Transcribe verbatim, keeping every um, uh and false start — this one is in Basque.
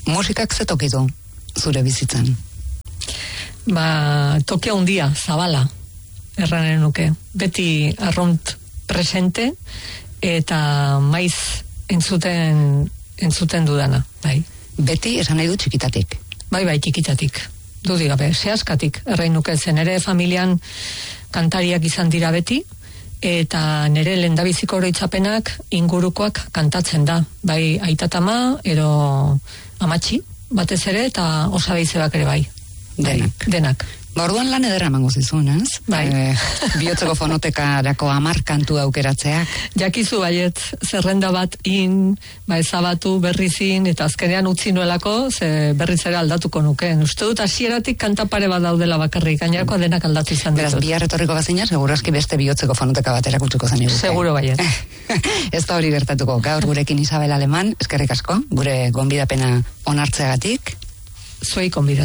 musikak ze toki du zure bizitzan? Ba, tokia handia, zabala, erranen nuke. Beti arront presente eta maiz entzuten, entzuten dudana, bai. Beti esan nahi du txikitatik? Bai, bai, txikitatik. Dudik gabe, sehaskatik, errain nuke zen. Nere familian kantariak izan dira beti, eta nere lehendabiziko oroitzapenak ingurukoak kantatzen da. Bai, aitatama, edo amatxi, batez ere, eta osabizebak ere bai. Denak. Denak. Ba, orduan lan ederra emango zizun, ez? Bai. E, bihotzeko fonotekarako hamar kantu aukeratzeak. Jakizu baiet, zerrenda bat in, ba ezabatu berrizin, eta azkenean utzi nuelako, ze berriz ere aldatuko nukeen. Uste dut hasieratik kantapare bat daudela bakarrik, gainerakoa denak aldatu izan ditut. Beraz, bihar etorriko bazina, segurazki beste bihotzeko fonoteka bat erakutsiko zen eguke. Seguro baiet. Ez da hori gertatuko. Gaur gurekin Isabel Aleman, eskerrik asko, gure gonbidapena onartzeagatik. Zuei gonbidatu.